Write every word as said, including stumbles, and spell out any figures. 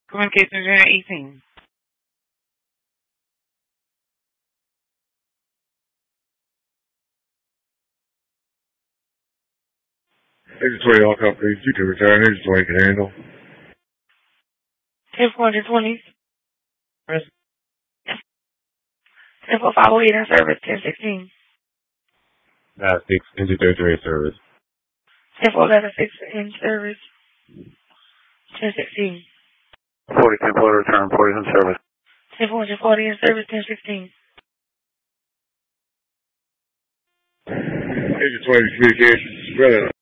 Communication Unit eighteen. Agent twenty, all companies, you can return. Agent twenty can handle. ten four twenty. ten four five oh eight in service. ten sixteen. nine six, Engine thirty-three in service. ten four eleven six in service. ten sixteen. forty, ten four return, forty in service. ten four forty in service. ten sixteen. Agent twenty, communications, running